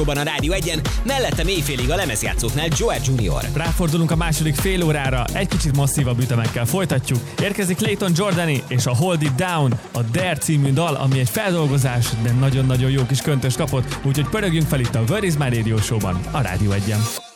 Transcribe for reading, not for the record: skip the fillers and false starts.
a Rádió 1-en, mellette éjfélig a lemezjátszóknál Joel Jr. Ráfordulunk a második fél órára, egy kicsit masszívabb ütemekkel folytatjuk. Érkezik Clayton Jordani és a Hold It Down, a Dare című dal, ami egy feldolgozás, de nagyon-nagyon jó kis köntös kapott, úgyhogy pörögjünk fel itt a Where Is My Radio Show-ban, a Rádió 1-en.